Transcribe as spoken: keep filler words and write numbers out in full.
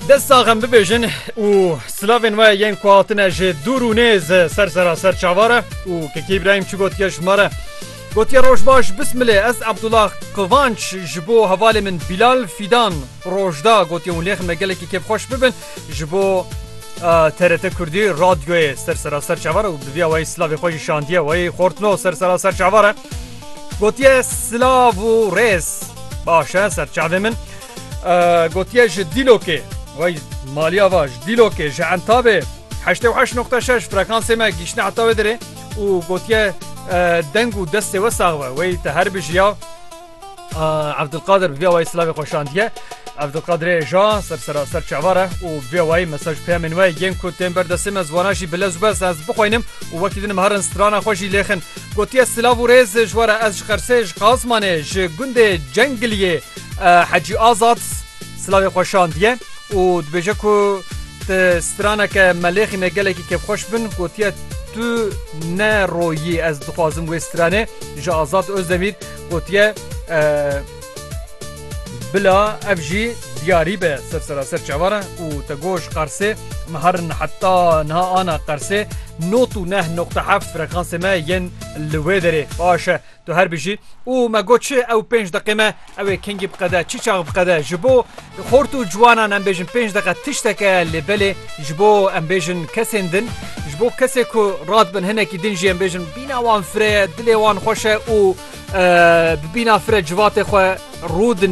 Destsaxem bibêjin û silavên we yên ku hatine ji dûr û nêz ser seraser çavare û Kekî İbrahîm çi gotiye ji me re. Gotiye roj baş bismilê ez Ebdullah Qivanç ji bo hevalê min Bilal Fîdan rojda gotiye û lêxin me gelekî kêfxweş bibin ji bo T R T Kurdî radyoyê ser seraser çavare û bi vîya wê silavê xwe jî şandiye wê xortino ser seraser çavare. Gotiye silav û rêz baş e ser çavê min. Gotiye ji Dîlokê وای مالیا واج دیلوکه جانتابه هشت و هشت نقطه شش فرکانس ما گیشنه عطا بدره و گوتیه دنگو دست و ساغوه وی تهر بجیا عبدالقادر بیا وای اسلامی خوشاندیه عبدالقادر جا سر سر سر چواره و بیا وای مساج پیامن وای ین کو تمبر دست مزواناشی بلز بس از بخوینم و وقتی دنم هر استرانا خوشی لخن گوتیه سلاو ریز جواره از خرسج قاسمانه ج گند جنگلیه حجی آزاد سلاوی خوشاندیه و دبیجه کو سترانه که ملیخی مگلکی که خوش بن گوتیه تو نه رویی از دخوازم و سترانه جا آزاد ازدمیر گوتیه بلا افجی دیاری به سر سر سر چواره و تگوش قرصه مهرن حتی نه آنا قرصه نوت و نه نقطه هفت فرکانس ما ین لوی داره باشه تو هر بجی او ما گوچه او پنج دقیقه ما او کنگی بقده چی چاق بقده جبو خورتو جوانان ام بیجن پنج دقیقه تشتکه لبله جبو ام بیجن کسندن جبو کسی که راد بن هنه که دنجی ام بیجن بینا وان فره دلی وان خوشه او بینا فره جوات خو رودن